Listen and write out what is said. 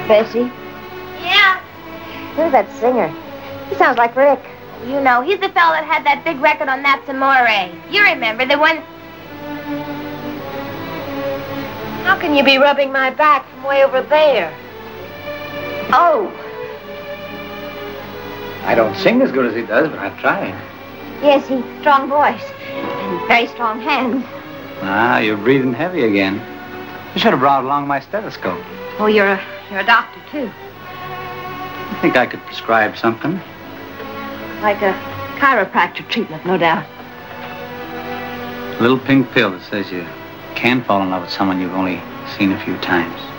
Bessie? Yeah? Who's that singer? He sounds like Rick. You know, he's the fellow that had that big record on That's Amore. You remember, the one... How can you be rubbing my back from way over there? Oh. I don't sing as good as he does, but I've tried. Yes, he's strong voice. And very strong hands. Ah, you're breathing heavy again. I should have brought along my stethoscope. Oh, you're a doctor, too. I think I could prescribe something. Like a chiropractor treatment, no doubt. A little pink pill that says you can fall in love with someone you've only seen a few times.